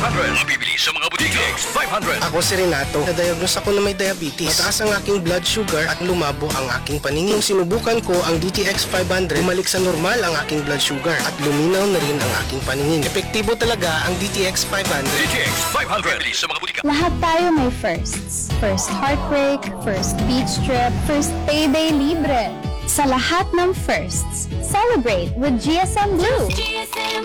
Mabibili sa mga butika. DTX 500. Ako si Renato. Na-diagnose ako na may diabetes. Mataas ang aking blood sugar at lumabo ang aking paningin. Nung sinubukan ko ang DTX 500, bumalik sa normal ang aking blood sugar at luminaw na rin ang aking paningin. Epektibo talaga ang DTX 500. DTX 500. Mabibili sa mga butika. Lahat tayo may firsts. First heartbreak, first beach trip, first payday libre. Sa lahat ng firsts, celebrate with GSM Blue.